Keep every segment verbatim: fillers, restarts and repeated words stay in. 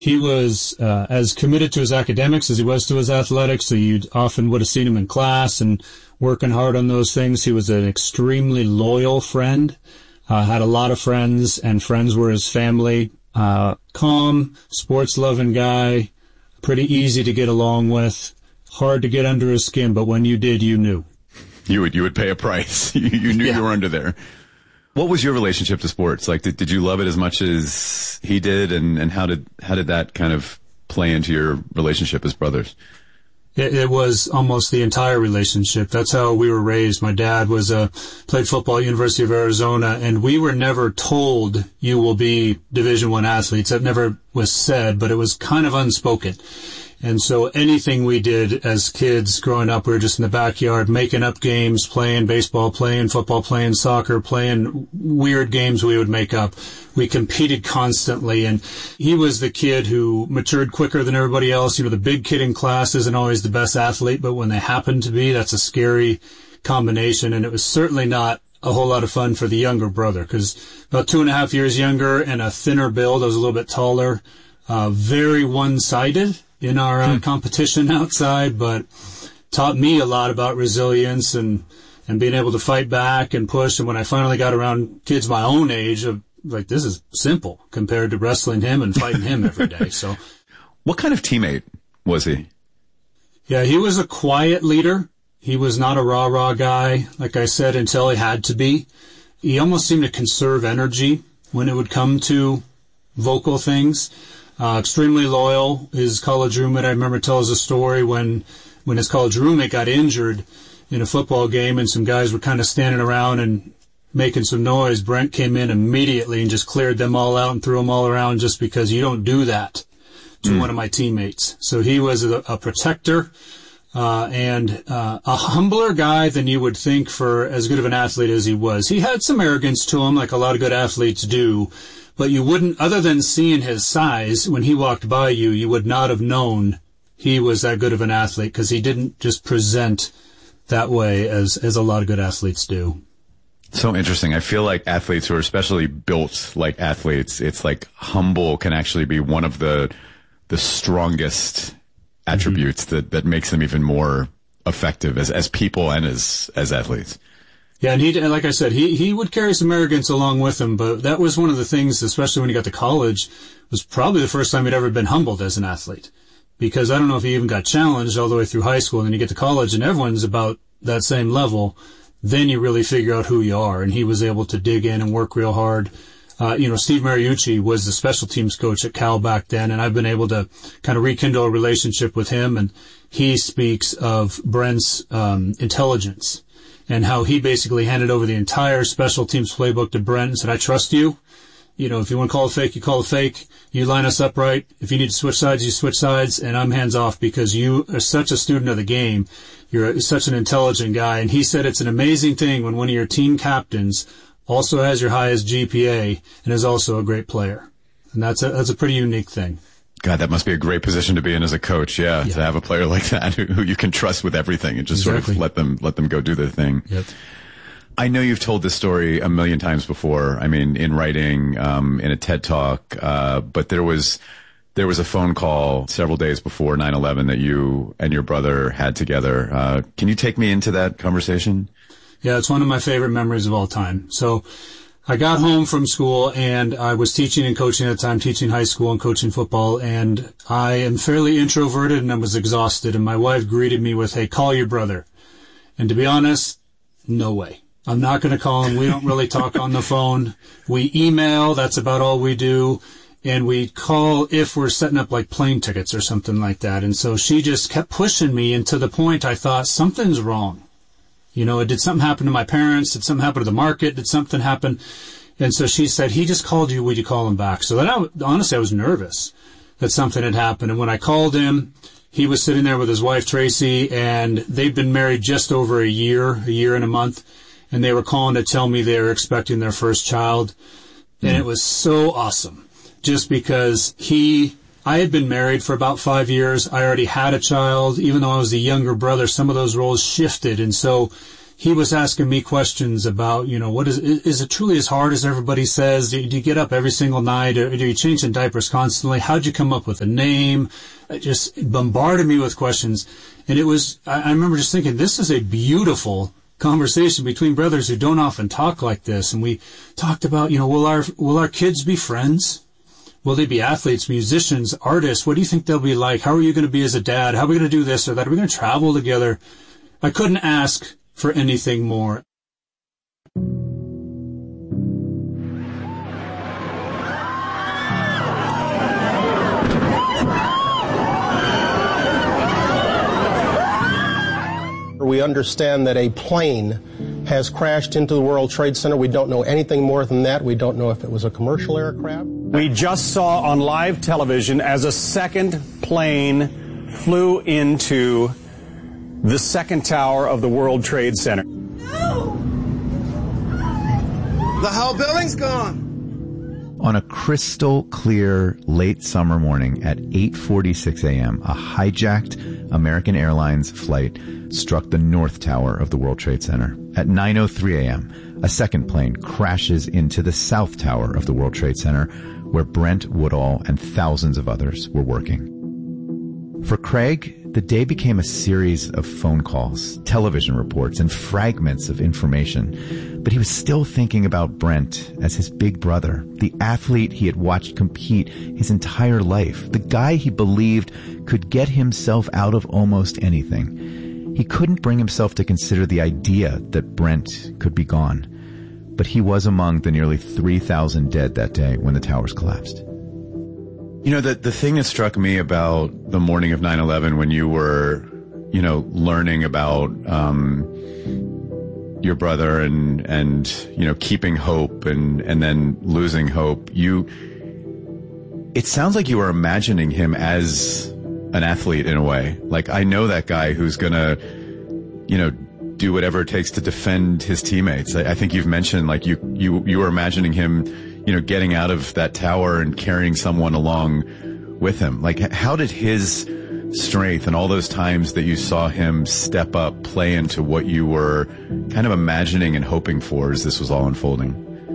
He was uh, as committed to his academics as he was to his athletics, so you often would have seen him in class and working hard on those things. He was an extremely loyal friend, uh, had a lot of friends, and friends were his family. Uh, calm, sports-loving guy, pretty easy to get along with, hard to get under his skin, but when you did, you knew. You would you would pay a price. you, you knew yeah. you were under there. What was your relationship to sports? Like, did, did you love it as much as he did, and, and how did how did that kind of play into your relationship as brothers? It, it was almost the entire relationship. That's how we were raised. My dad was a played football at University of Arizona, and we were never told you will be Division One athletes. That never was said, but it was kind of unspoken. And so anything we did as kids growing up, we were just in the backyard making up games, playing baseball, playing football, playing soccer, playing weird games we would make up. We competed constantly, and he was the kid who matured quicker than everybody else. You know, the big kid in class isn't always the best athlete, but when they happen to be, that's a scary combination, and it was certainly not a whole lot of fun for the younger brother, because about two and a half years younger and a thinner build, I was a little bit taller, uh, very one-sided in our uh, competition outside, but taught me a lot about resilience and, and being able to fight back and push. And when I finally got around kids my own age, of like, this is simple compared to wrestling him and fighting him every day. So, what kind of teammate was he? Yeah, he was a quiet leader. He was not a rah-rah guy, like I said, until he had to be. He almost seemed to conserve energy when it would come to vocal things. Uh, extremely loyal. His college roommate, I remember, tells a story when, when his college roommate got injured in a football game and some guys were kind of standing around and making some noise. Brent came in immediately and just cleared them all out and threw them all around, just because you don't do that to mm. one of my teammates. So he was a, a protector, uh, and, uh, a humbler guy than you would think for as good of an athlete as he was. He had some arrogance to him, like a lot of good athletes do. But you wouldn't, other than seeing his size, when he walked by you, you would not have known he was that good of an athlete, because he didn't just present that way as, as a lot of good athletes do. So interesting. I feel like athletes who are especially built like athletes, it's like humble can actually be one of the, the strongest attributes mm-hmm. that, that makes them even more effective as, as people and as, as athletes. Yeah, and he, like I said, he, he would carry some arrogance along with him, but that was one of the things, especially when he got to college, was probably the first time he'd ever been humbled as an athlete. Because I don't know if he even got challenged all the way through high school, and then you get to college and everyone's about that same level, then you really figure out who you are, and he was able to dig in and work real hard. Uh, you know, Steve Mariucci was the special teams coach at Cal back then, and I've been able to kind of rekindle a relationship with him, and he speaks of Brent's um, intelligence, and how he basically handed over the entire special teams playbook to Brent and said, I trust you. You know, if you want to call it fake, you call it fake. You line us up right. If you need to switch sides, you switch sides, and I'm hands off, because you are such a student of the game. You're such an intelligent guy. And he said it's an amazing thing when one of your team captains also has your highest G P A and is also a great player. And that's a, that's a pretty unique thing. God, that must be a great position to be in as a coach. Yeah, yeah. To have a player like that who, who you can trust with everything and just exactly. sort of let them let them go do their thing. Yep. I know you've told this story a million times before. I mean, in writing, um, in a TED Talk, uh, but there was there was a phone call several days before nine eleven that you and your brother had together. Uh, can you take me into that conversation? Yeah, it's one of my favorite memories of all time. So I got home from school, and I was teaching and coaching at the time, teaching high school and coaching football, and I am fairly introverted and I was exhausted, and my wife greeted me with, hey, call your brother. And to be honest, no way. I'm not going to call him. We don't really talk on the phone. We email. That's about all we do. And we call if we're setting up like plane tickets or something like that. And so she just kept pushing me, and to the point I thought something's wrong. You know, did something happen to my parents? Did something happen to the market? Did something happen? And so she said, he just called you. Would you call him back? So then I, honestly, I was nervous that something had happened. And when I called him, he was sitting there with his wife, Tracy, and they'd been married just over a year, a year and a month. And they were calling to tell me they were expecting their first child. And mm. it was so awesome, just because he, I had been married for about five years. I already had a child. Even though I was the younger brother, some of those roles shifted. And so he was asking me questions about, you know, what is, is it truly as hard as everybody says? Do you, do you get up every single night? Or do you change in diapers constantly? How'd you come up with a name? It just bombarded me with questions. And it was, I, I remember just thinking, this is a beautiful conversation between brothers who don't often talk like this. And we talked about, you know, will our, will our kids be friends? Will they be athletes, musicians, artists? What do you think they'll be like? How are you going to be as a dad? How are we going to do this or that? Are we going to travel together? I couldn't ask for anything more. We understand that a plane has crashed into the World Trade Center. We don't know anything more than that. We don't know if it was a commercial aircraft. We just saw on live television as a second plane flew into the second tower of the World Trade Center. No! The whole building's gone. On a crystal clear late summer morning at eight forty-six a.m., a hijacked American Airlines flight struck the North Tower of the World Trade Center. At nine oh three a.m., a second plane crashes into the South Tower of the World Trade Center, where Brent Woodall and thousands of others were working. For Craig, the day became a series of phone calls, television reports, and fragments of information. But he was still thinking about Brent as his big brother, the athlete he had watched compete his entire life, the guy he believed could get himself out of almost anything. He couldn't bring himself to consider the idea that Brent could be gone. But he was among the nearly three thousand dead that day when the towers collapsed. You know, the, the thing that struck me about the morning of nine eleven when you were, you know, learning about, um, your brother and, and, you know, keeping hope and, and then losing hope, you, it sounds like you were imagining him as an athlete in a way. Like, I know that guy who's gonna, you know, do whatever it takes to defend his teammates. I, I think you've mentioned, like, you, you, you were imagining him, you know, getting out of that tower and carrying someone along with him. Like, how did his strength and all those times that you saw him step up play into what you were kind of imagining and hoping for as this was all unfolding?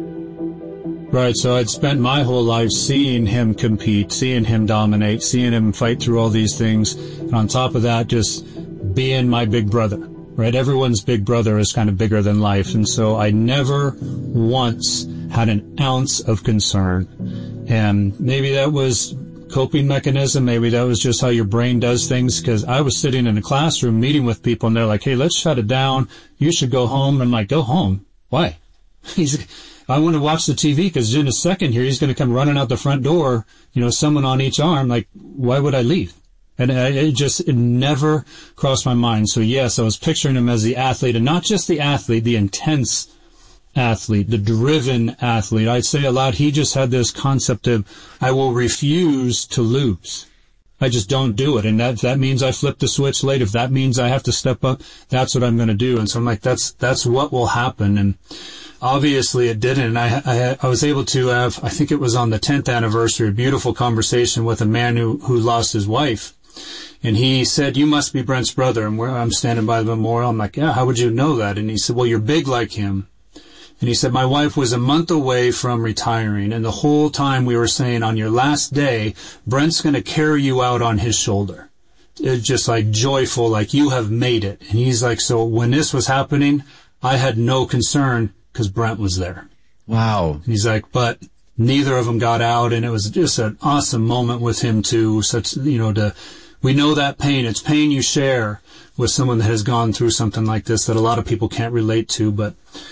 Right, so I'd spent my whole life seeing him compete, seeing him dominate, seeing him fight through all these things. And on top of that, just being my big brother, right? Everyone's big brother is kind of bigger than life. And so I never once had an ounce of concern. And maybe that was coping mechanism. Maybe that was just how your brain does things, because I was sitting in a classroom meeting with people and they're like, hey, let's shut it down. You should go home. I'm like, go home? Why? He's, I want to watch the T V because in a second here, he's going to come running out the front door, you know, someone on each arm. Like, why would I leave? And it just, it never crossed my mind. So yes, I was picturing him as the athlete, and not just the athlete, the intense athlete, the driven athlete. I'd say a lot, he just had this concept of, I will refuse to lose. I just don't do it. And that, if that means I flip the switch late, if that means I have to step up, that's what I'm going to do. And so I'm like, that's, that's what will happen. And obviously it didn't. And I, I, I was able to have, I think it was on the tenth anniversary, a beautiful conversation with a man who, who lost his wife. And he said, you must be Brent's brother. And where I'm standing by the memorial, I'm like, yeah, how would you know that? And he said, well, you're big like him. And he said, my wife was a month away from retiring, and the whole time we were saying, on your last day, Brent's going to carry you out on his shoulder. It's just like joyful, like you have made it. And he's like, so when this was happening, I had no concern because Brent was there. Wow. And he's like, but neither of them got out, and it was just an awesome moment with him too. Such, you know, to, we know that pain. It's pain you share with someone that has gone through something like this that a lot of people can't relate to, but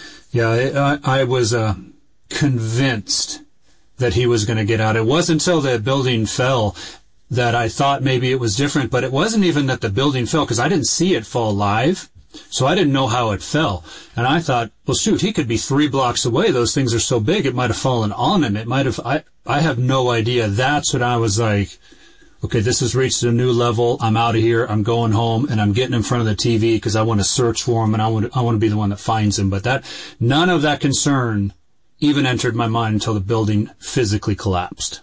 yeah, I, I was uh, convinced that he was going to get out. It wasn't until the building fell that I thought maybe it was different, but it wasn't even that the building fell, because I didn't see it fall live, so I didn't know how it fell. And I thought, well, shoot, he could be three blocks away. Those things are so big, it might have fallen on him. It might have, I, I have no idea. That's when I was like, okay, this has reached a new level. I'm out of here. I'm going home, and I'm getting in front of the T V because I want to search for him, and I want to, I want to be the one that finds him. But that, none of that concern even entered my mind until the building physically collapsed.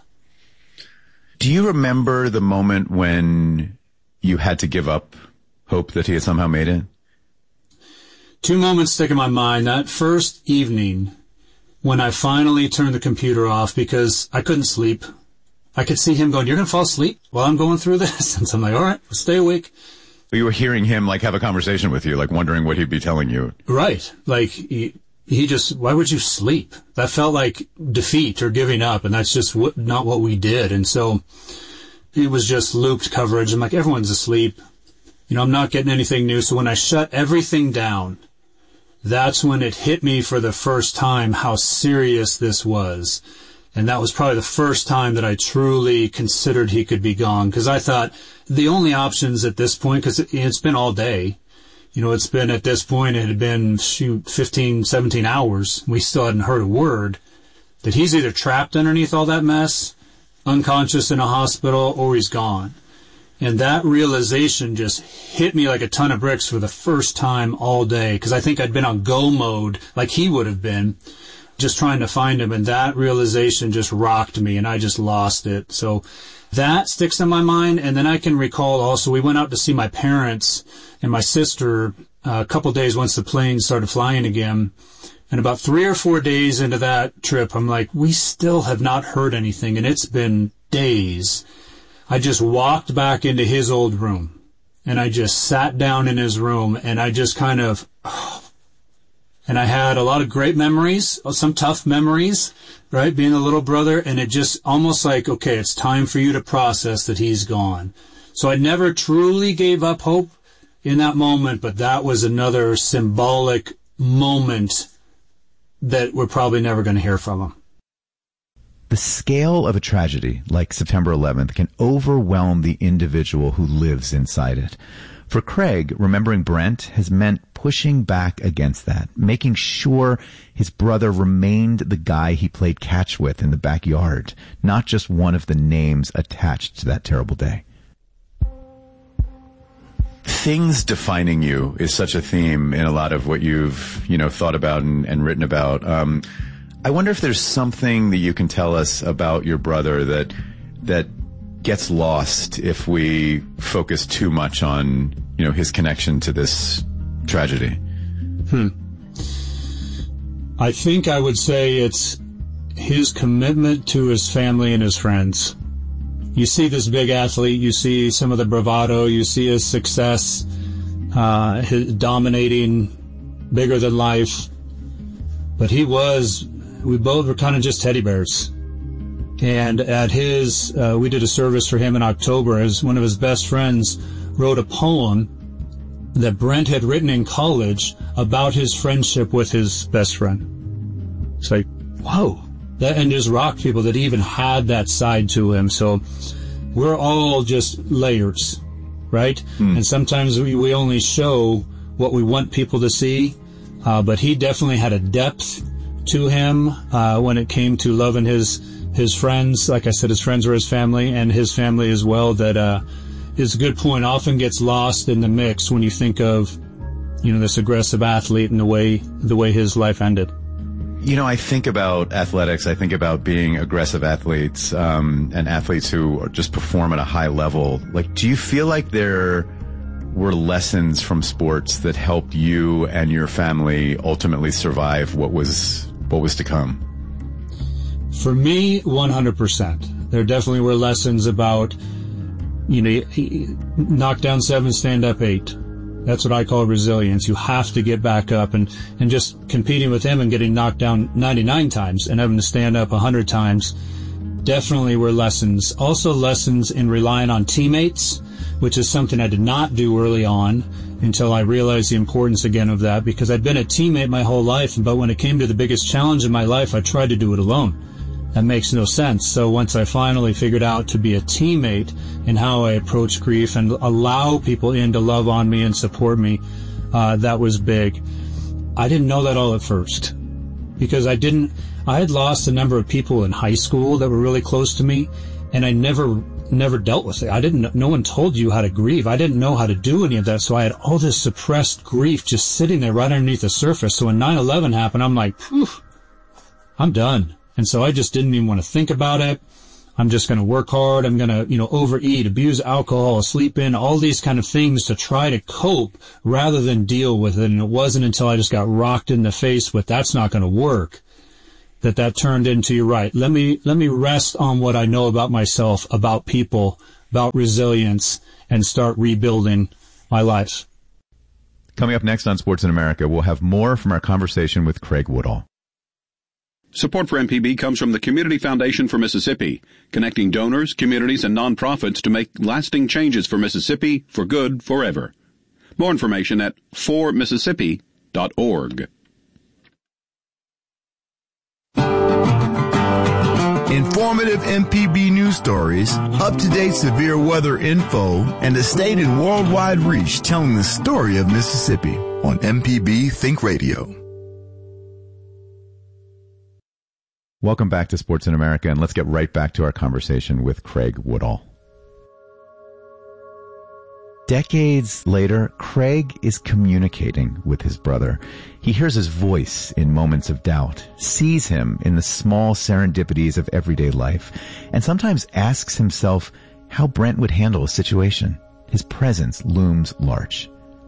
Do you remember the moment when you had to give up hope that he had somehow made it? Two moments stick in my mind. That first evening when I finally turned the computer off because I couldn't sleep. I could see him going, "You're going to fall asleep while I'm going through this?" And so I'm like, all right, stay awake. You were hearing him like have a conversation with you, like wondering what he'd be telling you. Right. Like he, he just, why would you sleep? That felt like defeat or giving up. And that's just what, not what we did. And so it was just looped coverage. I'm like, everyone's asleep. You know, I'm not getting anything new. So when I shut everything down, that's when it hit me for the first time how serious this was. And that was probably the first time that I truly considered he could be gone. Because I thought the only options at this point, because it, it's been all day, you know, it's been at this point, it had been, shoot, fifteen, seventeen hours. We still hadn't heard a word. That he's either trapped underneath all that mess, unconscious in a hospital, or he's gone. And that realization just hit me like a ton of bricks for the first time all day. Because I think I'd been on go mode like he would have been, just trying to find him, and that realization just rocked me, and I just lost it. So that sticks in my mind. And then I can recall also we went out to see my parents and my sister uh, a couple days once the plane started flying again. And about three or four days into that trip, I'm like, we still have not heard anything, and it's been days. I just walked back into his old room, and I just sat down in his room, and I just kind of... Oh, and I had a lot of great memories, some tough memories, right, being a little brother, and it just almost like, okay, it's time for you to process that he's gone. So I never truly gave up hope in that moment, but that was another symbolic moment that we're probably never going to hear from him. The scale of a tragedy like September eleventh can overwhelm the individual who lives inside it. For Craig, remembering Brent has meant pushing back against that, making sure his brother remained the guy he played catch with in the backyard, not just one of the names attached to that terrible day. Things defining you is such a theme in a lot of what you've, you know, thought about and, and written about. Um, I wonder if there's something that you can tell us about your brother that that gets lost if we focus too much on, you know, his connection to this tragedy. Hmm. I think I would say it's his commitment to his family and his friends. You see this big athlete, you see some of the bravado, you see his success, uh, his dominating, bigger than life. But he was, we both were kind of just teddy bears. And at his, uh, we did a service for him in October as one of his best friends wrote a poem that Brent had written in college about his friendship with his best friend. It's like, whoa. That, and just rocked people that even had that side to him. So we're all just layers, right? Mm. And sometimes we, we only show what we want people to see. Uh, but he definitely had a depth to him, uh, when it came to loving his, his friends. Like I said, his friends were his family, and his family as well. That, uh, is a good point. Often gets lost in the mix when you think of, you know, this aggressive athlete and the way, the way his life ended. You know, I think about athletics. I think about being aggressive athletes, um, and athletes who just perform at a high level. Like, do you feel like there were lessons from sports that helped you and your family ultimately survive what was, what was to come? For me, one hundred percent. There definitely were lessons about, you know, knock down seven, stand up eight. That's what I call resilience. You have to get back up, and, and just competing with him and getting knocked down ninety-nine times and having to stand up one hundred times definitely were lessons. Also lessons in relying on teammates, which is something I did not do early on until I realized the importance again of that, because I'd been a teammate my whole life, but when it came to the biggest challenge in my life, I tried to do it alone. That makes no sense. So once I finally figured out to be a teammate in how I approach grief and allow people in to love on me and support me, uh, that was big. I didn't know that all at first, because I didn't, I had lost a number of people in high school that were really close to me, and I never, never dealt with it. I didn't, no one told you how to grieve. I didn't know how to do any of that. So I had all this suppressed grief just sitting there right underneath the surface. So when nine eleven happened, I'm like, phew, I'm done. And so I just didn't even want to think about it. I'm just going to work hard. I'm going to, you know, overeat, abuse alcohol, sleep in, all these kind of things to try to cope rather than deal with it. And it wasn't until I just got rocked in the face with that's not going to work that that turned into, you're right. Let me, let me rest on what I know about myself, about people, about resilience, and start rebuilding my life. Coming up next on Sports in America, we'll have more from our conversation with Craig Woodall. Support for M P B comes from the Community Foundation for Mississippi, connecting donors, communities, and nonprofits to make lasting changes for Mississippi for good forever. More information at for mississippi dot org. Informative M P B news stories, up-to-date severe weather info, and a state and worldwide reach telling the story of Mississippi on M P B Think Radio. Welcome back to Sports in America, and let's get right back to our conversation with Craig Woodall. Decades later, Craig is communicating with his brother. He hears his voice in moments of doubt, sees him in the small serendipities of everyday life, and sometimes asks himself how Brent would handle a situation. His presence looms large.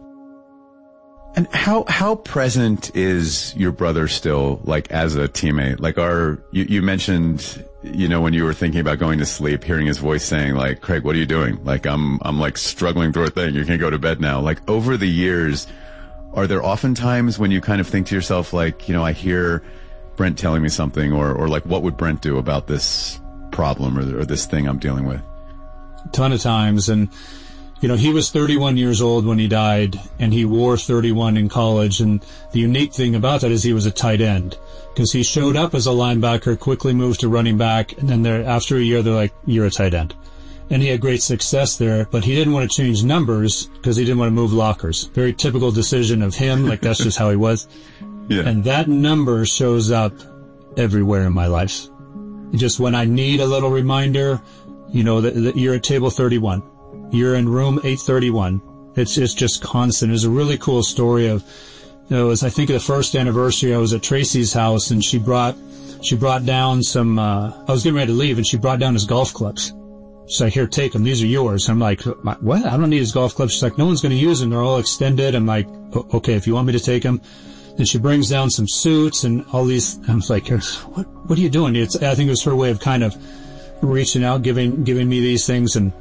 And how, how present is your brother still, like, as a teammate? Like, our, you, you mentioned, you know, when you were thinking about going to sleep, hearing his voice saying, like, Craig, what are you doing? Like, I'm, I'm like struggling through a thing. You can go to bed now. Like, over the years, are there often times when you kind of think to yourself, like, you know, I hear Brent telling me something, or, or like, what would Brent do about this problem or, or this thing I'm dealing with? A ton of times. And, you know, he was thirty-one years old when he died, and he wore thirty-one in college. And the unique thing about that is he was a tight end, because he showed up as a linebacker, quickly moved to running back, and then there, after a year, they're like, you're a tight end. And he had great success there, but he didn't want to change numbers because he didn't want to move lockers. Very typical decision of him, like that's just how he was. Yeah. And that number shows up everywhere in my life. Just when I need a little reminder, you know, that, that you're at table thirty-one. You're in room eight thirty-one. It's, it's just constant. There's a really cool story of, it was, I think, the first anniversary. I was at Tracy's house, and she brought, she brought down some, uh, I was getting ready to leave, and she brought down his golf clubs. She's like, here, take them. These are yours. I'm like, what? I don't need his golf clubs. She's like, no one's going to use them. They're all extended. I'm like, okay, if you want me to take them. Then she brings down some suits and all these. I was like, what, what are you doing? It's, I think it was her way of kind of reaching out, giving, giving me these things. And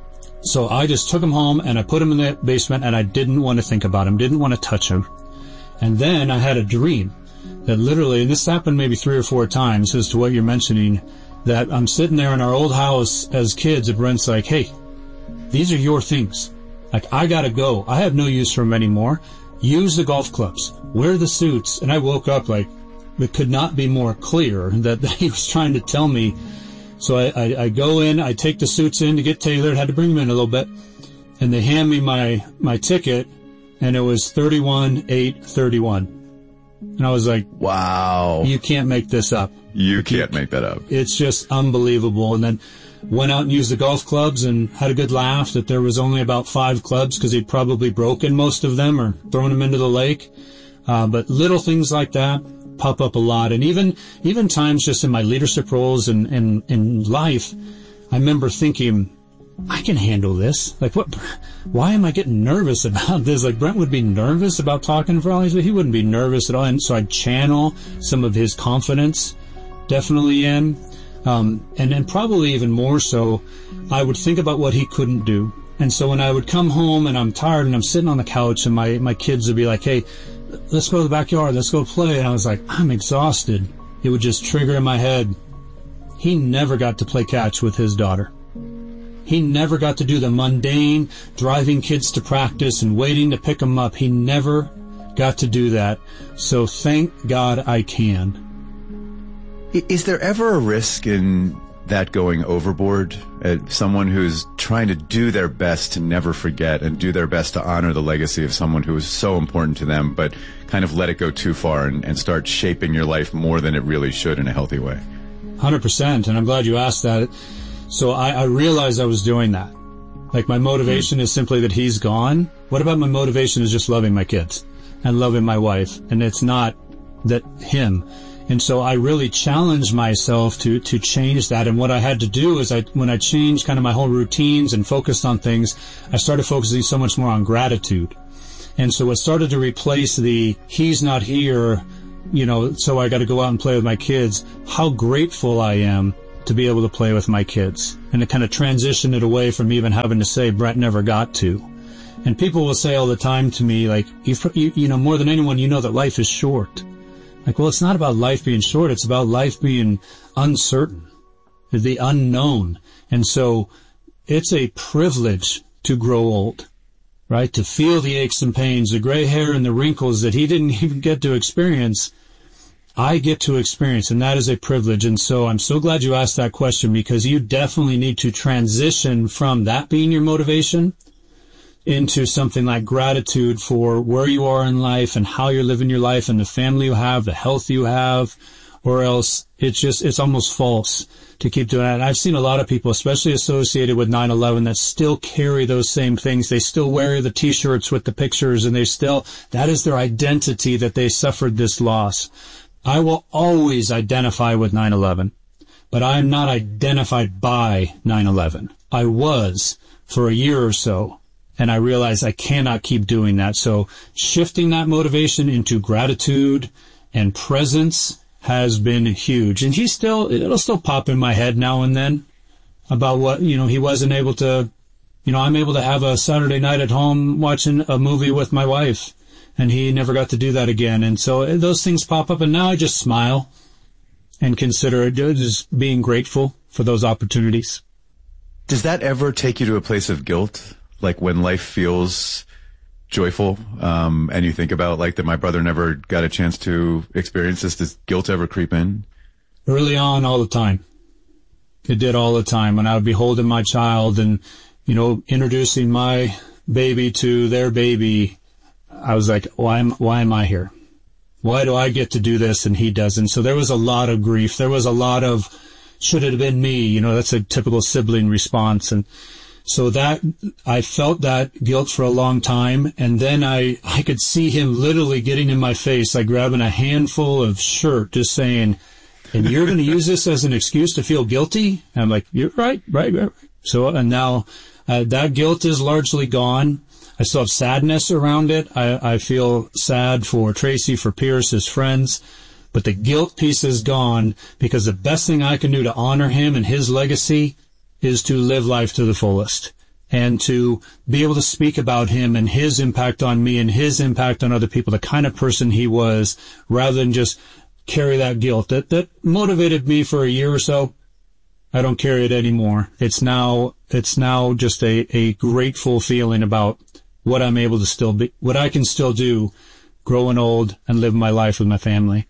so I just took them home and I put them in the basement, and I didn't want to think about them, didn't want to touch them. And then I had a dream that literally, and this happened maybe three or four times as to what you're mentioning, that I'm sitting there in our old house as kids, and Brent's like, hey, these are your things. Like, I gotta go. I have no use for them anymore. Use the golf clubs. Wear the suits. And I woke up like, it could not be more clear that he was trying to tell me. So I, I, I go in, I take the suits in to get tailored, had to bring them in a little bit, and they hand me my, my ticket, and it was thirty-one eight thirty-one. And I was like, wow, you can't make this up. You can't make that up. It's just unbelievable. And then went out and used the golf clubs and had a good laugh that there was only about five clubs because he'd probably broken most of them or thrown them into the lake. Uh, but little things like that pop up a lot. And even, even times just in my leadership roles and in, in life, I remember thinking, I can handle this. Like, what, why am I getting nervous about this? Like, Brent would be nervous about talking for all these, but he wouldn't be nervous at all. And so I'd channel some of his confidence definitely in. Um, and then probably even more so, I would think about what he couldn't do. And so when I would come home and I'm tired and I'm sitting on the couch and my, my kids would be like, hey, let's go to the backyard, let's go play. And I was like, I'm exhausted. It would just trigger in my head. He never got to play catch with his daughter. He never got to do the mundane driving kids to practice and waiting to pick them up. He never got to do that. So thank God I can. Is there ever a risk in that going overboard? Uh, someone who's trying to do their best to never forget and do their best to honor the legacy of someone who was so important to them, but kind of let it go too far and, and start shaping your life more than it really should in a healthy way? one hundred percent. And I'm glad you asked that. So I, I realized I was doing that. Like, my motivation is simply that he's gone. What about my motivation is just loving my kids and loving my wife? And it's not that him. And so I really challenged myself to, to change that. And what I had to do is I, when I changed kind of my whole routines and focused on things, I started focusing so much more on gratitude. And so it started to replace the, he's not here, you know, so I got to go out and play with my kids. How grateful I am to be able to play with my kids. And to kind of transition it away from even having to say Brent never got to. And people will say all the time to me, like, you, you, you know, more than anyone, you know that life is short. Like, well, it's not about life being short. It's about life being uncertain, the unknown. And so it's a privilege to grow old, right? To feel the aches and pains, the gray hair and the wrinkles that he didn't even get to experience. I get to experience, and that is a privilege. And so I'm so glad you asked that question, because you definitely need to transition from that being your motivation into something like gratitude for where you are in life and how you're living your life and the family you have, the health you have, or else it's just, it's almost false to keep doing that. And I've seen a lot of people, especially associated with nine eleven, that still carry those same things. They still wear the t-shirts with the pictures, and they still, that is their identity, that they suffered this loss. I will always identify with nine eleven, but I am not identified by nine eleven. I was for a year or so. And I realized I cannot keep doing that. So shifting that motivation into gratitude and presence has been huge. And he still, it'll still pop in my head now and then about what, you know, he wasn't able to, you know, I'm able to have a Saturday night at home watching a movie with my wife, and he never got to do that again. And so those things pop up, and now I just smile and consider it just being grateful for those opportunities. Does that ever take you to a place of guilt? Like when life feels joyful, um, and you think about like that my brother never got a chance to experience this, does guilt ever creep in? Early on, all the time. It did all the time. When I would be holding my child and, you know, introducing my baby to their baby, I was like, why am, why am I here? Why do I get to do this and he doesn't? So there was a lot of grief. There was a lot of, should it have been me? You know, that's a typical sibling response. And so that, I felt that guilt for a long time, and then I, I could see him literally getting in my face, like grabbing a handful of shirt, just saying, and you're going to use this as an excuse to feel guilty? And I'm like, you're right, right, right. So, and now, uh, that guilt is largely gone. I still have sadness around it. I, I feel sad for Tracy, for Pierce, his friends, but the guilt piece is gone, because the best thing I can do to honor him and his legacy is to live life to the fullest and to be able to speak about him and his impact on me and his impact on other people, the kind of person he was, rather than just carry that guilt. That, that motivated me for a year or so. I don't carry it anymore. It's now, it's now just a, a grateful feeling about what I'm able to still be, what I can still do growing old and live my life with my family.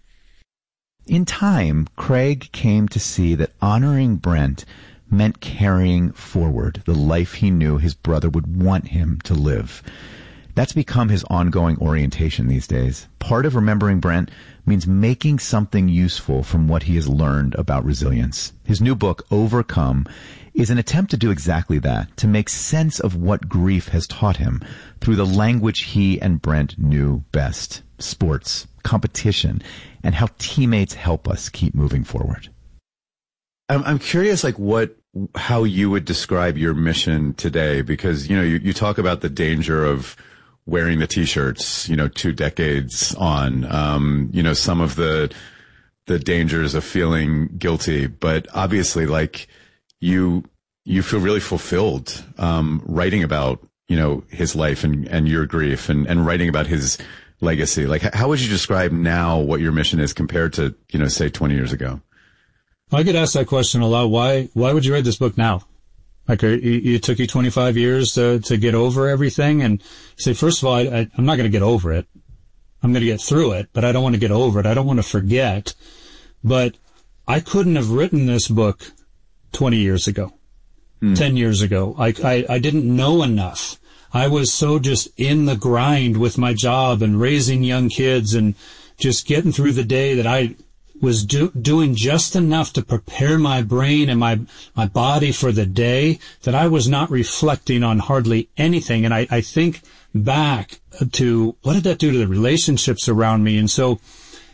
In time, Craig came to see that honoring Brent meant carrying forward the life he knew his brother would want him to live. That's become his ongoing orientation these days. Part of remembering Brent means making something useful from what he has learned about resilience. His new book, Overcome, is an attempt to do exactly that, to make sense of what grief has taught him through the language he and Brent knew best: sports, competition, and how teammates help us keep moving forward. I'm, I'm curious, like, what, how you would describe your mission today, because, you know, you, you talk about the danger of wearing the t-shirts, you know, two decades on, um, you know, some of the, the dangers of feeling guilty, but obviously, like, you, you feel really fulfilled, um, writing about, you know, his life and, and your grief and, and writing about his legacy. Like, how would you describe now what your mission is compared to, you know, say twenty years ago? I get asked that question a lot. Why, why would you write this book now? Like, it, it took you twenty-five years to, to get over everything. And say, first of all, I, I, I'm not going to get over it. I'm going to get through it, but I don't want to get over it. I don't want to forget. But I couldn't have written this book twenty years ago, mm. ten years ago. I, I, I didn't know enough. I was so just in the grind with my job and raising young kids and just getting through the day that I was do, doing just enough to prepare my brain and my, my body for the day that I was not reflecting on hardly anything. And I, I think back to what did that do to the relationships around me? And so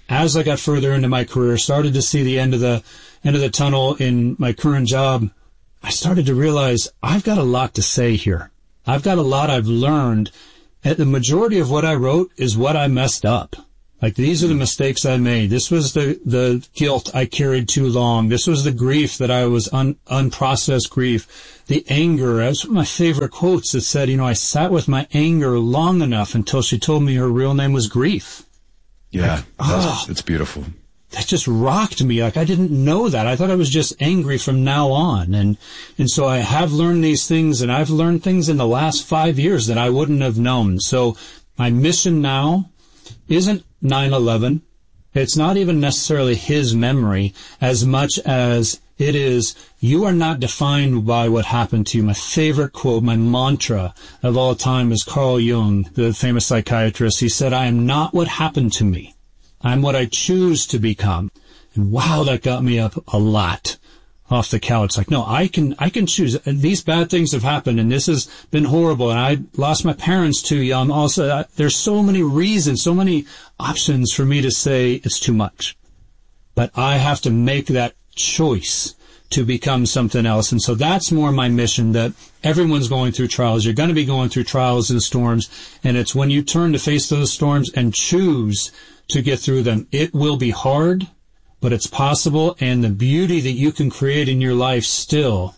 as I got further into my career, started to see the end of the end of the tunnel in my current job, I started to realize I've got a lot to say here. I've got a lot I've learned. And the majority of what I wrote is what I messed up. Like, these are the mistakes I made. This was the, the guilt I carried too long. This was the grief that I was un, unprocessed grief. The anger. That's one of my favorite quotes that said, you know, I sat with my anger long enough until she told me her real name was grief. Yeah, like, oh, it's beautiful. That just rocked me. Like, I didn't know that. I thought I was just angry from now on. And, and so I have learned these things, and I've learned things in the last five years that I wouldn't have known. So my mission now isn't nine eleven. It's not even necessarily his memory as much as it is, you are not defined by what happened to you. My favorite quote, my mantra of all time is Carl Jung, the famous psychiatrist. He said, I am not what happened to me. I'm what I choose to become. And wow, that got me up a lot off the couch. Like, no, I can, I can choose. These bad things have happened, and this has been horrible, and I lost my parents too young. Also, I, there's so many reasons, so many options for me to say it's too much. But I have to make that choice to become something else. And so that's more my mission, that everyone's going through trials. You're going to be going through trials and storms, and it's when you turn to face those storms and choose to get through them. It will be hard, but it's possible, and the beauty that you can create in your life still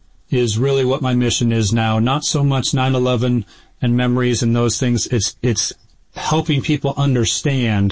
is really what my mission is now. Not so much nine eleven and memories and those things. It's it's helping people understand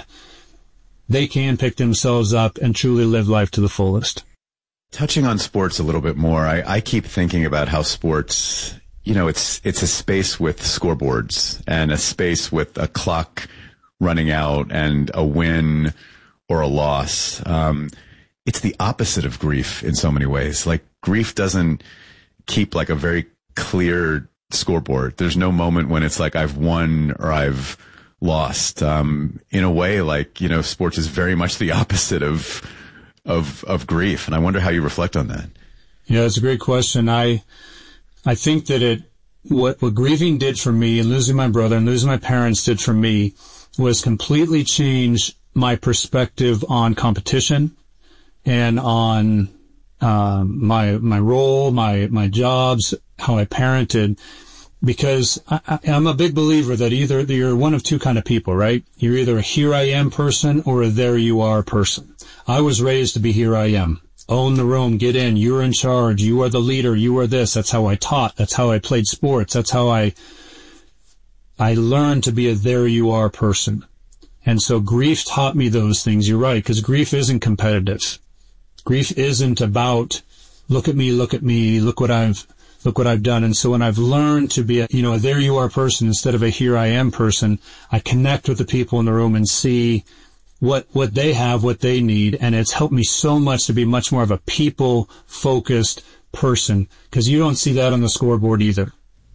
they can pick themselves up and truly live life to the fullest. Touching on sports a little bit more, I, I keep thinking about how sports, you know, it's it's a space with scoreboards and a space with a clock running out and a win or a loss. Um, it's the opposite of grief in so many ways. Like, grief doesn't keep like a very clear scoreboard. There's no moment when it's like I've won or I've lost. Um, in a way, like, you know, sports is very much the opposite of, of, of grief. And I wonder how you reflect on that. Yeah, it's a great question. I, I think that it, what, what grieving did for me, and losing my brother and losing my parents did for me, was completely change my perspective on competition and on um, my my role, my my jobs, how I parented. Because I, I'm a big believer that either you're one of two kind of people, right? You're either a here I am person or a there you are person. I was raised to be here I am. Own the room, get in, you're in charge, you are the leader, you are this. That's how I taught, that's how I played sports, that's how I I learned to be a there you are person. And so grief taught me those things. You're right, because grief isn't competitive. Grief isn't about, look at me, look at me, look what I've, look what I've done. And so when I've learned to be a, you know, a there you are person instead of a here I am person, I connect with the people in the room and see what, what they have, what they need. And it's helped me so much to be much more of a people focused person, because you don't see that on the scoreboard either.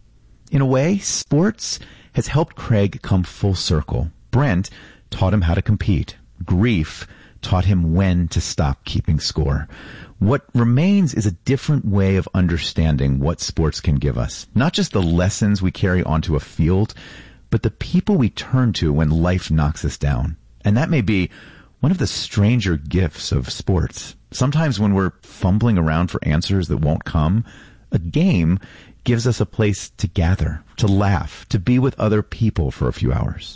In a way, sports has helped Craig come full circle. Brent taught him how to compete. Grief taught him when to stop keeping score. What remains is a different way of understanding what sports can give us. Not just the lessons we carry onto a field, but the people we turn to when life knocks us down. And that may be one of the stranger gifts of sports. Sometimes when we're fumbling around for answers that won't come, a game gives us a place to gather, to laugh, to be with other people for a few hours.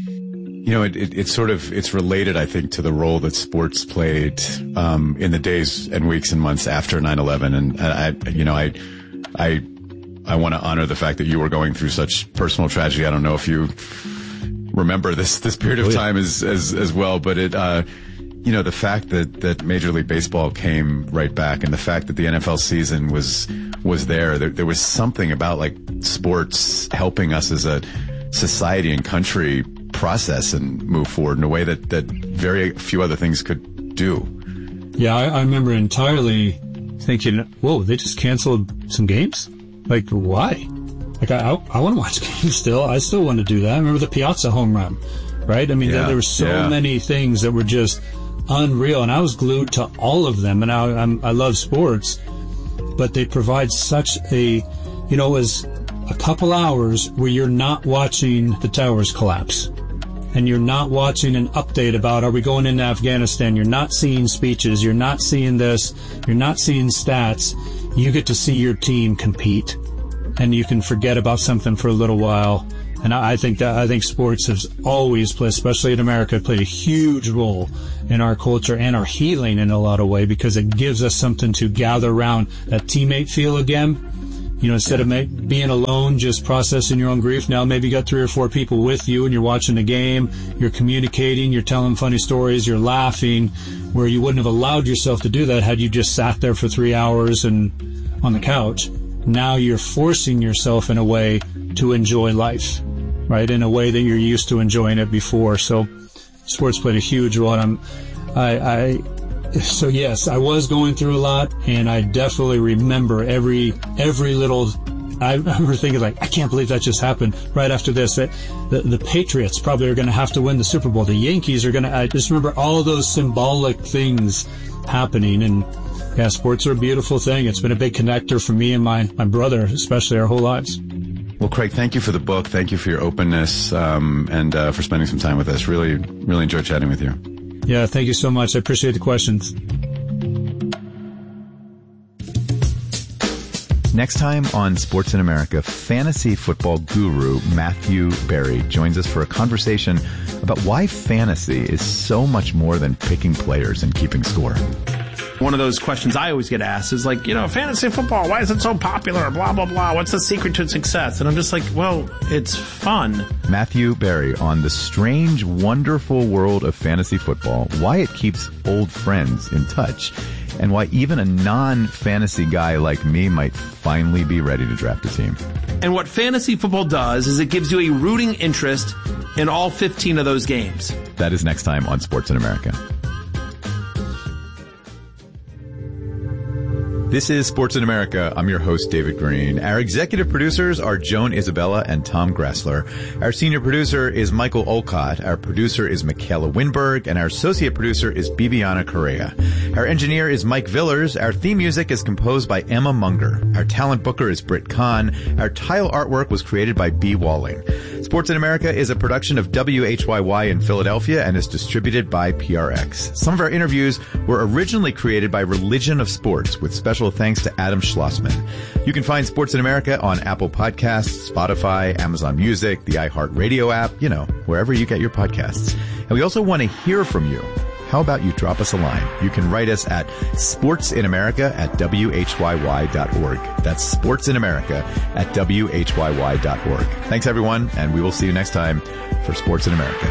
You know, it, it, it's sort of, it's related, I think, to the role that sports played um, in the days and weeks and months after nine eleven. And I, you know, I, I, I want to honor the fact that you were going through such personal tragedy. I don't know if you remember this, this period of time as, as, as well, but it, uh, you know, the fact that, that Major League Baseball came right back, and the fact that the N F L season was, was there, there, there was something about like sports helping us as a society and country process and move forward in a way that, that very few other things could do. Yeah, I, I remember entirely thinking, whoa, they just canceled some games? Like, why? Like, I, I, I want to watch games still. I still want to do that. I remember the Piazza home run, right? I mean, yeah, there, there were so yeah. many things that were just unreal, and I was glued to all of them. And I, I'm, I love sports, but they provide such a, you know, it was a couple hours where you're not watching the towers collapse. and you're not watching an update about, are we going into Afghanistan? You're not seeing speeches. You're not seeing this. You're not seeing stats. You get to see your team compete, and you can forget about something for a little while. And I think that, I think sports has always played, especially in America, played a huge role in our culture and our healing in a lot of way, because it gives us something to gather around, that teammate feel again. You know, instead of ma- being alone, just processing your own grief, now maybe you got three or four people with you and you're watching the game, you're communicating, you're telling funny stories, you're laughing, where you wouldn't have allowed yourself to do that had you just sat there for three hours and on the couch. Now you're forcing yourself in a way to enjoy life, right? In a way that you're used to enjoying it before. So sports played a huge role. And I'm, I, I, So yes, I was going through a lot, and I definitely remember every every little. I remember thinking, like, I can't believe that just happened right after this. That the, the Patriots probably are going to have to win the Super Bowl. The Yankees are going to. I just remember all of those symbolic things happening, and yeah, sports are a beautiful thing. It's been a big connector for me and my my brother, especially our whole lives. Well, Craig, thank you for the book. Thank you for your openness, um, and uh, for spending some time with us. Really, really enjoyed chatting with you. Yeah, thank you so much. I appreciate the questions. Next time on Sports in America, fantasy football guru Matthew Berry joins us for a conversation about why fantasy is so much more than picking players and keeping score. One of those questions I always get asked is like, you know, fantasy football, why is it so popular? Blah, blah, blah. What's the secret to success? And I'm just like, well, it's fun. Matthew Berry on the strange, wonderful world of fantasy football, why it keeps old friends in touch, and why even a non-fantasy guy like me might finally be ready to draft a team. And what fantasy football does is it gives you a rooting interest in all fifteen of those games. That is next time on Sports in America. This is Sports in America. I'm your host, David Green. Our executive producers are Joan Isabella and Tom Gressler. Our senior producer is Michael Olcott. Our producer is Michaela Winberg. And our associate producer is Bibiana Correa. Our engineer is Mike Villers. Our theme music is composed by Emma Munger. Our talent booker is Britt Kahn. Our tile artwork was created by B. Walling. Sports in America is a production of W H Y Y in Philadelphia and is distributed by P R X. Some of our interviews were originally created by Religion of Sports, with special thanks to Adam Schlossman. You can find Sports in America on Apple Podcasts, Spotify, Amazon Music, the iHeartRadio app, you know, wherever you get your podcasts. And we also want to hear from you. How about you drop us a line? You can write us at sportsinamerica at W H Y Y dot org. That's sportsinamerica at W H Y Y dot org. Thanks, everyone, and we will see you next time for Sports in America.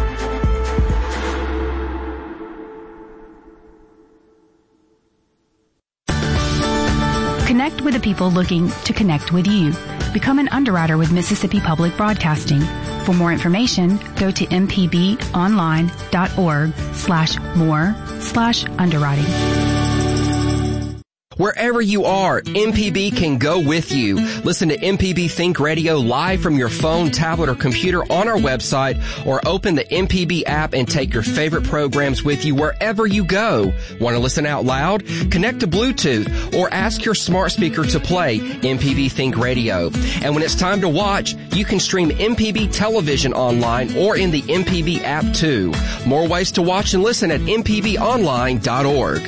Connect with the people looking to connect with you. Become an underwriter with Mississippi Public Broadcasting. For more information, go to m p b online dot org slash more slash underwriting. Wherever you are, M P B can go with you. Listen to M P B Think Radio live from your phone, tablet, or computer on our website, or open the M P B app and take your favorite programs with you wherever you go. Want to listen out loud? Connect to Bluetooth or ask your smart speaker to play M P B Think Radio. And when it's time to watch, you can stream M P B television online or in the M P B app too. More ways to watch and listen at m p b online dot org.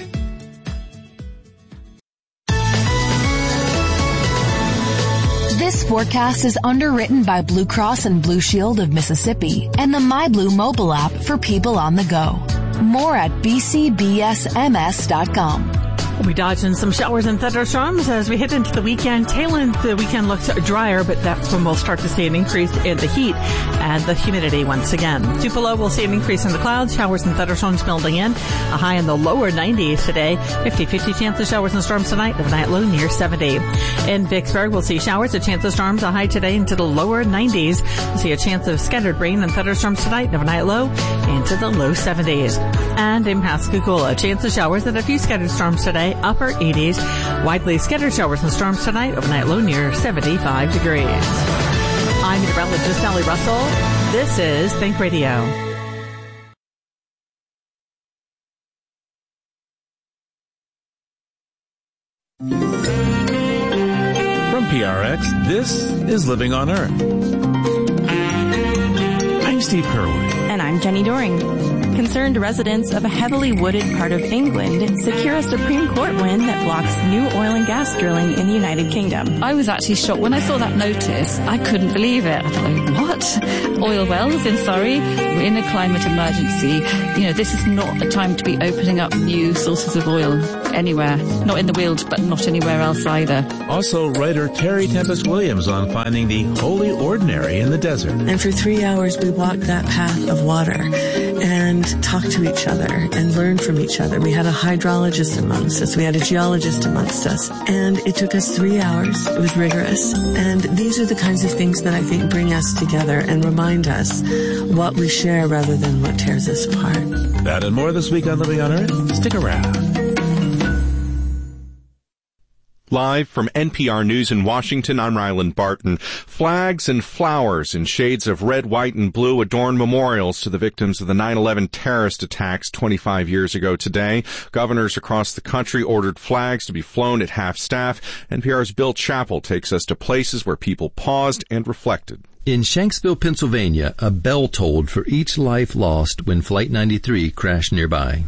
This forecast is underwritten by Blue Cross and Blue Shield of Mississippi and the MyBlue mobile app for people on the go. More at b c b s m s dot com. We dodged in some showers and thunderstorms as we hit into the weekend. Tail end the weekend looks drier, but that's when we'll start to see an increase in the heat and the humidity once again. Tupelo will see an increase in the clouds, showers and thunderstorms building in. A high in the lower nineties today. fifty-fifty chance of showers and storms tonight. The night low near seventy. In Vicksburg, we'll see showers, a chance of storms. A high today into the lower nineties. We'll see a chance of scattered rain and thunderstorms tonight. The night low into the low seventies. And in Pascagoula, a chance of showers and a few scattered storms today. Upper eighties. Widely scattered showers and storms tonight. Overnight low near seventy-five degrees. I'm meteorologist Sally Russell. This is Think Radio. From P R X, this is Living on Earth. I I'm Steve Curwood. And I'm Jenny Doring. Concerned residents of a heavily wooded part of England secure a Supreme Court win that blocks new oil and gas drilling in the United Kingdom. I was actually shocked. When I saw that notice, I couldn't believe it. I thought, what? Oil wells in Surrey? We're in a climate emergency. You know, this is not a time to be opening up new sources of oil anywhere. Not in the Weald, but not anywhere else either. Also, writer Terry Tempest Williams on finding the holy ordinary in the desert. And for three hours, we walked that path of water and talked to each other and learned from each other. We had a hydrologist amongst us. We had a geologist amongst us. And it took us three hours. It was rigorous. And these are the kinds of things that I think bring us together and remind us what we share rather than what tears us apart. That and more this week on Living on Earth. Stick around. Live from N P R News in Washington, I'm Ryland Barton. Flags and flowers in shades of red, white, and blue adorn memorials to the victims of the nine eleven terrorist attacks twenty-five years ago today. Governors across the country ordered flags to be flown at half-staff. N P R's Bill Chappell takes us to places where people paused and reflected. In Shanksville, Pennsylvania, a bell tolled for each life lost when Flight ninety-three crashed nearby.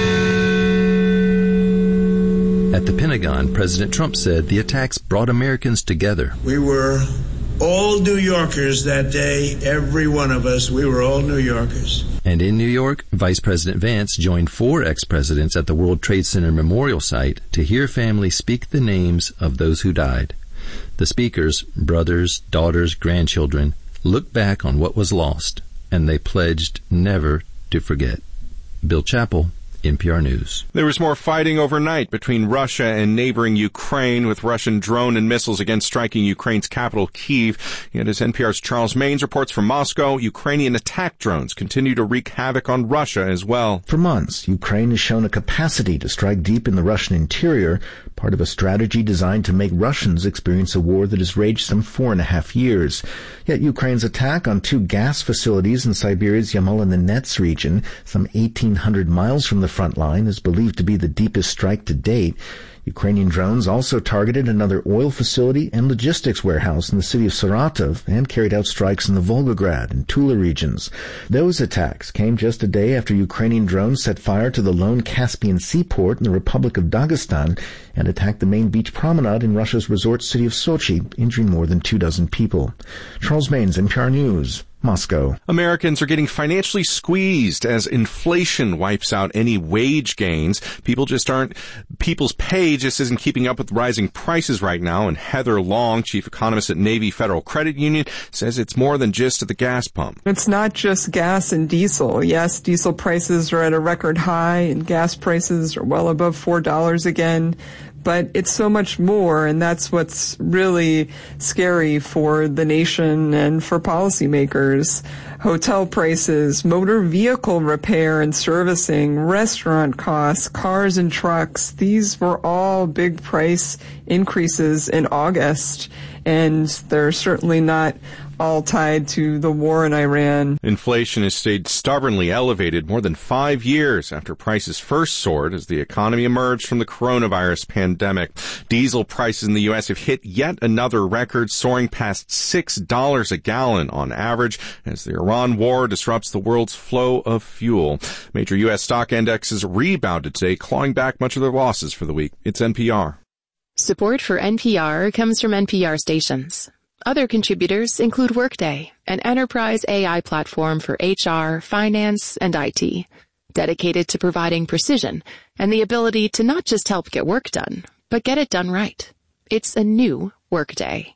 At the Pentagon, President Trump said the attacks brought Americans together. We were all New Yorkers that day, every one of us. We were all New Yorkers. And in New York, Vice President Vance joined four ex-presidents at the World Trade Center Memorial Site to hear families speak the names of those who died. The speakers, brothers, daughters, grandchildren, looked back on what was lost, and they pledged never to forget. Bill Chappell, N P R News. There was more fighting overnight between Russia and neighboring Ukraine, with Russian drone and missiles again striking Ukraine's capital, Kyiv. Yet as N P R's Charles Maines reports from Moscow, Ukrainian attack drones continue to wreak havoc on Russia as well. For months, Ukraine has shown a capacity to strike deep in the Russian interior, part of a strategy designed to make Russians experience a war that has raged some four and a half years. Yet Ukraine's attack on two gas facilities in Siberia's Yamal-Nenets region, some eighteen hundred miles from the front line, is believed to be the deepest strike to date. Ukrainian drones also targeted another oil facility and logistics warehouse in the city of Saratov and carried out strikes in the Volgograd and Tula regions. Those attacks came just a day after Ukrainian drones set fire to the lone Caspian seaport in the Republic of Dagestan and attacked the main beach promenade in Russia's resort city of Sochi, injuring more than two dozen people. Charles Maines, N P R News, Moscow. Americans are getting financially squeezed as inflation wipes out any wage gains. People just aren't, people's pay just isn't keeping up with rising prices right now. And Heather Long, chief economist at Navy Federal Credit Union, says it's more than just at the gas pump. It's not just gas and diesel. Yes, diesel prices are at a record high and gas prices are well above four dollars again. But it's so much more, and that's what's really scary for the nation and for policymakers. Hotel prices, motor vehicle repair and servicing, restaurant costs, cars and trucks, these were all big price increases in August, and they're certainly not all tied to the war in Iran. Inflation has stayed stubbornly elevated more than five years after prices first soared as the economy emerged from the coronavirus pandemic. Diesel prices in the U S have hit yet another record, soaring past six dollars a gallon on average as the Iran war disrupts the world's flow of fuel. Major U S stock indexes rebounded today, clawing back much of their losses for the week. It's N P R. Support for N P R comes from N P R stations. Other contributors include Workday, an enterprise A I platform for H R, finance, and I T, dedicated to providing precision and the ability to not just help get work done, but get it done right. It's a new Workday.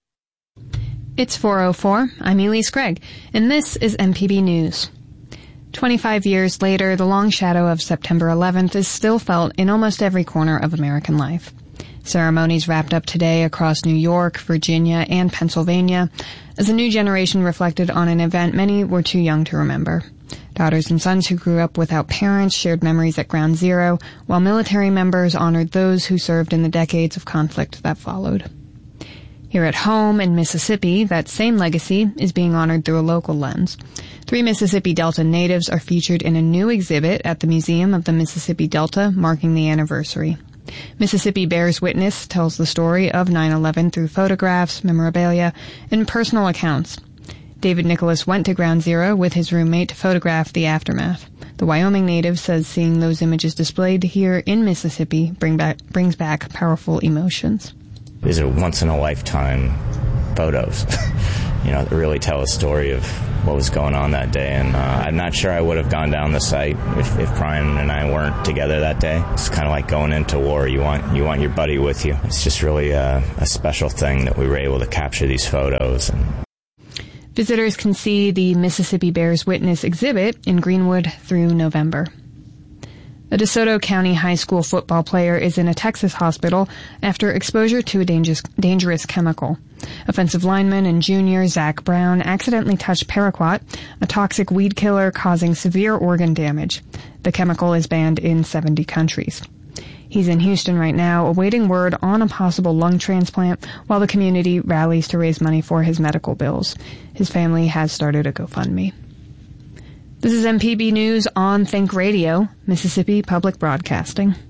It's four oh four. I'm Elise Gregg, and this is M P B News. twenty-five years later, the long shadow of September eleventh is still felt in almost every corner of American life. Ceremonies wrapped up today across New York, Virginia, and Pennsylvania as a new generation reflected on an event many were too young to remember. Daughters and sons who grew up without parents shared memories at Ground Zero, while military members honored those who served in the decades of conflict that followed. Here at home in Mississippi, that same legacy is being honored through a local lens. Three Mississippi Delta natives are featured in a new exhibit at the Museum of the Mississippi Delta, marking the anniversary. Mississippi Bears Witness tells the story of nine eleven through photographs, memorabilia, and personal accounts. David Nicholas went to Ground Zero with his roommate to photograph the aftermath. The Wyoming native says seeing those images displayed here in Mississippi bring back, brings back powerful emotions. These are once-in-a-lifetime photos, you know, that really tell a story of what was going on that day. And uh, I'm not sure I would have gone down the site if, if Brian and I weren't together that day. It's kind of like going into war. You want you want your buddy with you. It's just really a, a special thing that we were able to capture these photos. And visitors can see the Mississippi Bears Witness exhibit in Greenwood through November. A DeSoto County high school football player is in a Texas hospital after exposure to a dangerous, dangerous chemical. Offensive lineman and junior Zach Brown accidentally touched paraquat, a toxic weed killer causing severe organ damage. The chemical is banned in seventy countries. He's in Houston right now, awaiting word on a possible lung transplant while the community rallies to raise money for his medical bills. His family has started a GoFundMe. This is M P B News on Think Radio, Mississippi Public Broadcasting.